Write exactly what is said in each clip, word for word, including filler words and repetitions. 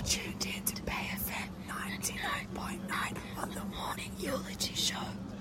tuned in to Bay F M ninety-nine point nine on the Morning Eulogy Show.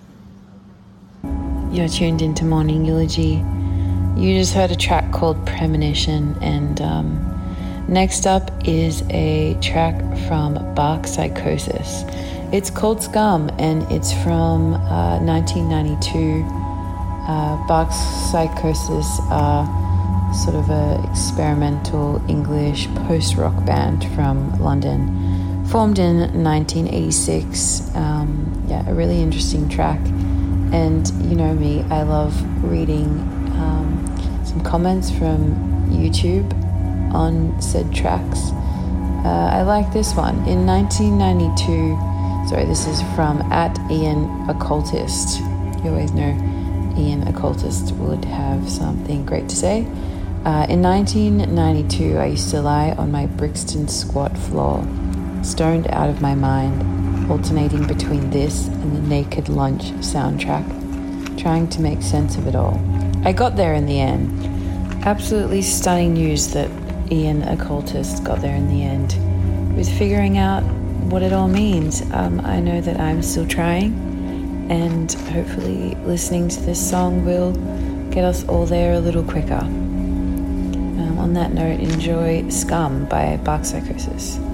You're tuned into Morning Eulogy. You just heard a track called Premonition, and um, next up is a track from Bach Psychosis. It's called Scum, and it's from uh, nineteen ninety-two. Uh, Bach Psychosis are sort of a experimental English post-rock band from London, formed in nineteen eighty-six. Um, yeah, a really interesting track. And you know me, I love reading um, some comments from YouTube on said tracks. Uh, I like this one. In nineteen ninety-two, sorry, this is from at Ian Occultist. You always know Ian Occultist would have something great to say. Uh, in nineteen ninety-two, I used to lie on my Brixton squat floor, stoned out of my mind, alternating between this and the Naked Lunch soundtrack, trying to make sense of it all. I got there in the end. Absolutely stunning news that Ian Occultist got there in the end. With figuring out what it all means, um, I know that I'm still trying, and hopefully listening to this song will get us all there a little quicker. Um, on that note, enjoy Scum by Bach Psychosis.